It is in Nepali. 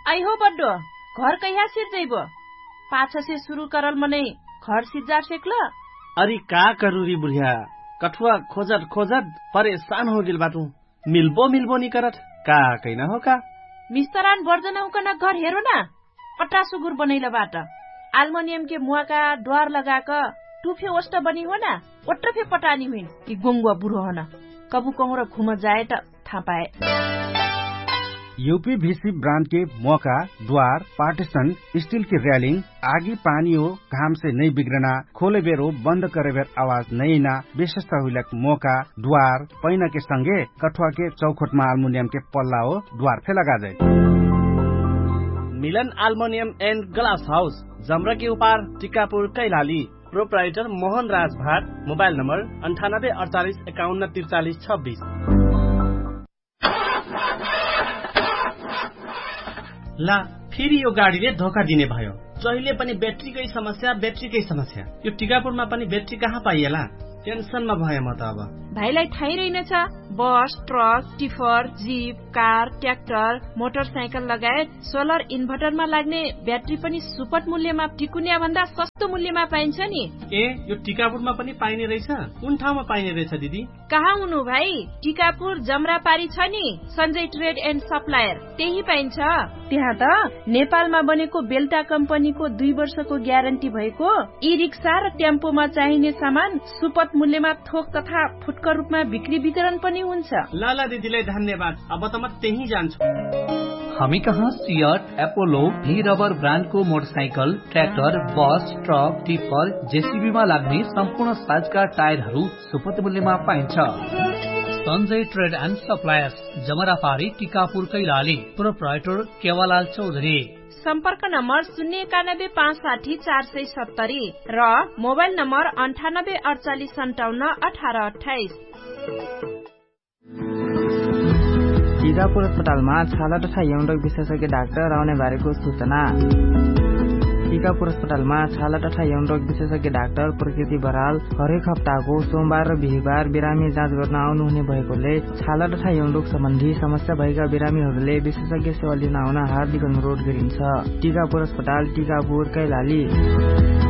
आई हो बड्डो घर कहिया सिर्जैब पाछ से शुरू करल मनै घर सिज्जा सेक्ल अरे का करूरी बुढ़िया कठुआ खोजत खोजत परेशान हो गेल बाटू मिल्बो नी करत का कैना हो का मिस्तरान वर्जना हुकन घर हेरो ना अट्टा सुगुर बनैला बाट एल्युमिनियम के मुआ का द्वार लगाक टुफे ओस्ट बनी हो ना ओट्रफे पटानी हुइन कि गोंगुआ बुढो हन कबु कहूँ घुम जाए त थाहा पाए यूपीवीसी ब्रांड के मौका द्वार पार्टीशन स्टील की रेलिंग आगी पानी हो घाम से नहीं बिगड़ना खोले बेर हो बंद करे बेर आवाज नहीं ना विशेषता हुई मौका द्वार पैना के संगे कठुआ के चौखट में एल्युमिनियम के पल्ला हो द्वार से लगा जाए मिलन एल्युमिनियम एंड ग्लास हाउस जमरा के उपार टिकापुर कैलाली प्रोप्राइटर मोहन राज भाट मोबाइल नंबर 9848514326 ला फेरि यो गाडीले धोका दिने भयो जहिले पनि ब्याट्रीकै समस्या यो टिकापुरमा पनि ब्याट्री कहाँ पाइएला टेन्सनमा भए म त अब भाइलाई थाहै रहेनछ bus truck tipper jeep car tractor motorcycle लगायत सोलर इन्भर्टरमा लाग्ने ब्याट्री पनि सुपथ मूल्यमा टिकुनिया भन्दा सस्तो मूल्यमा पाइन्छ नि ए यो टिकापुरमा पनि पाइने रहेछ कुन ठाउँमा पाइने रहेछ दिदी कहाँ हुनु भाइ टिकापुर जमरापारी छ नि सञ्जय ट्रेड एन्ड सप्लायर त्यही पाइन्छ त्यहाँ त नेपालमा बनेको बेल्टा कम्पनीको 2 वर्षको ग्यारेन्टी भएको ई रिक्सा र टेम्पोमा चाहिने सामान सुपथ मूल्यमा थोक तथा फुटकर रूपमा बिक्री वितरण पनि हुन्छ लाला दिदीलाई धन्यवाद अब त म त्यही जान्छु हामी कहाँ सियट एपोलो भी रबर ब्रान्डको motorcycle tractor bus truck tipper जेसीबीमा लाग्ने सम्पूर्ण साइजका टायरहरू सुपथ मूल्यमा पाइन्छ Sanjay trade and suppliers जमरापारी Tikapur Kailali proprietor केवलाल Chaudhary सम्पर्क नम्बर 091560470 र मोबाइल नम्बर 9848571828 टिकापुर अस्पतालमा छाला तथा यौन रोग विशेषज्ञ डाक्टर आउने बारेको सूचना टिकापुर अस्पतालमा छाला तथा यौन रोग विशेषज्ञ डाक्टर प्रकृति बराल हरेक हप्ताको सोमबार र बिहीबार बिरामी जाँच गर्न आउनुहुने भएकोले छाला तथा यौन रोग सम्बन्धी समस्या भएका बिरामीहरूले विशेषज्ञ सेवा लिन आउन हार्दिक अनुरोध गरिन्छ टिकापुर अस्पताल टिकापुर कैलाली